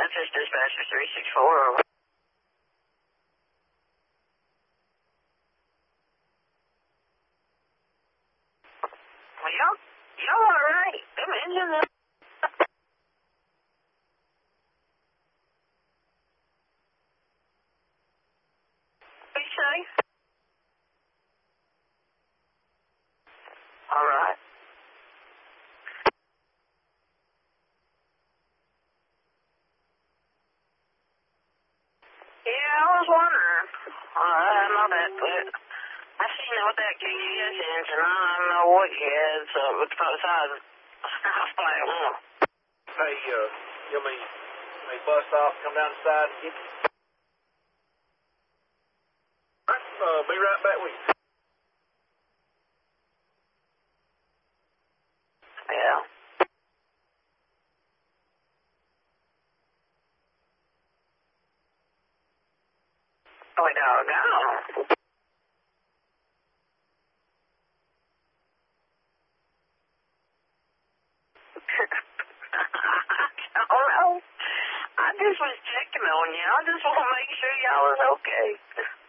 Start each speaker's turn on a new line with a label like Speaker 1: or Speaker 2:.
Speaker 1: This is Dispatcher 364. Well, y'all all right. Them engines up. What you say? All right. Yeah, I was wondering. I know that, but I seen it with that KGS engine. I don't know what you had, so because I was like,
Speaker 2: Hey, you want me to bust off, come down the side and get you? Be right back with you.
Speaker 1: yeah. Oh, doggone. I don't know. I just was checking on you. I just want to make sure y'all was okay.